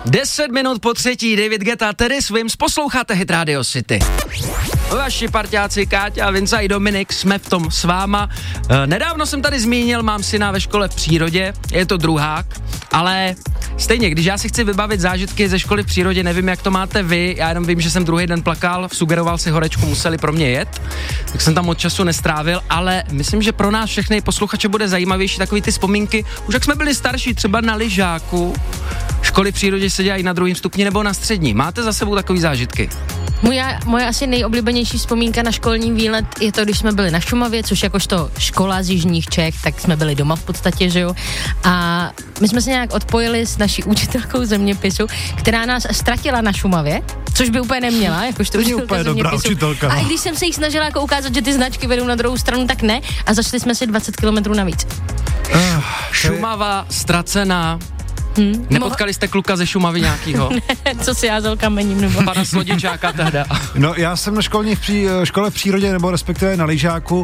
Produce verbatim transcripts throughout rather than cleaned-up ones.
Deset minut po třetí, David Guetta, tedy svým posloucháte Hit Radio City. Vaši parťáci Káťa, Vinca i Dominik, jsme v tom s váma. E, nedávno jsem tady zmínil, mám syna ve škole v přírodě, je to druhák, ale stejně, když já si chci vybavit zážitky ze školy v přírodě, nevím, jak to máte vy, já jenom vím, že jsem druhý den plakal, sugeroval si horečku, museli pro mě jet, tak jsem tam moc času nestrávil, ale myslím, že pro nás všechny posluchače bude zajímavější takový ty vzpomínky, už jak jsme byli starší, třeba na lyžáku, školy v přírodě se dělají na druhém stupni nebo na střední. Máte za sebou takový zážitky? Moje, moje asi nejoblíbenější vzpomínka na školní výlet je to, když jsme byli na Šumavě, což jakožto škola z jižních Čech, tak jsme byli doma v podstatě, že jo. A my jsme se nějak odpojili s naší učitelkou zeměpisu, která nás ztratila na Šumavě, což by úplně neměla, jakožto to učitelka úplně dobrá učitelka. A i když jsem se jí snažila jako ukázat, že ty značky vedou na druhou stranu, tak ne. A zašli jsme si dvacet kilometrů navíc. Uh, Šumava ztracená. Hmm. Nepotkali jste kluka ze Šumavy nějakýho? Ne, co si házel kamením nebo... Pana Slodičáka tehda. No já jsem na školní v pří, škole v přírodě, nebo respektive na lyžáku, uh,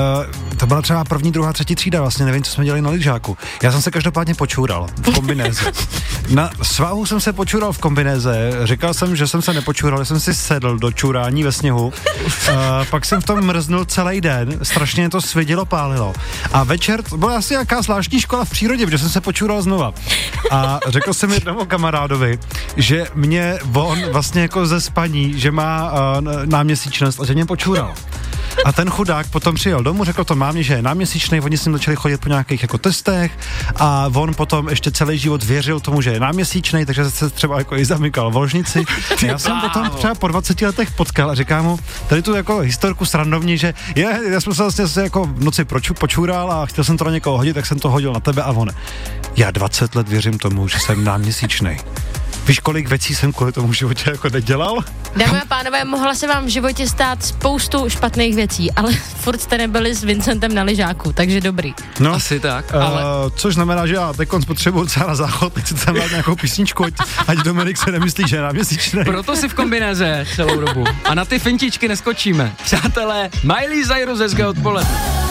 to byla třeba první, druhá, třetí třída, vlastně nevím, co jsme dělali na lyžáku. Já jsem se každopádně počůral v kombinéze. Na svahu jsem se počůral v kombinéze, říkal jsem, že jsem se nepočůral, že jsem si sedl do čurání ve sněhu, uh, pak jsem v tom mrznul celý den, strašně to svědělo, pálilo. A večer, to byla asi nějaká zvláštní škola v přírodě, protože jsem se počůral znova. A řekl jsem jednomu kamarádovi, že mě on vlastně jako ze spaní, že má uh, náměsíčnost a že mě počůral. A ten chudák potom přijel domů, řekl to mámě, že je náměsíčnej, oni s ním začali chodit po nějakých jako testech a on potom ještě celý život věřil tomu, že je náměsíčnej, takže se třeba jako i zamykal v ložnici. Já jsem potom třeba po dvaceti letech potkal a říkám mu tady tu jako historku srandovní, že je, já jsem se vlastně se jako v noci proču, počůral a chtěl jsem to na někoho hodit, tak jsem to hodil na tebe a on. Já dvacet let věřím tomu, že jsem náměsíčnej. Víš, kolik věcí jsem kvůli tomu životě jako nedělal? Dámy a pánové, mohla se vám v životě stát spoustu špatných věcí, ale furt jste nebyli s Vincentem na lyžáku, takže dobrý. No, asi tak, uh, ale... Což znamená, že já teď potřebuju celá na záchod, teď si tam dát nějakou písničku, ať, ať Dominik se nemyslí, že je náměsíčnej. Proto si v kombinéze celou dobu. A na ty fintičky neskočíme. Přátelé, Miley Cyrus, hezké odpoledne.